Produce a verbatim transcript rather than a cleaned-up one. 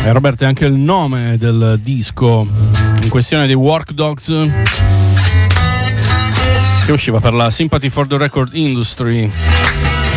E Roberto, è anche il nome del disco in questione, dei Work Dogs, che usciva per la Sympathy for the Record Industry.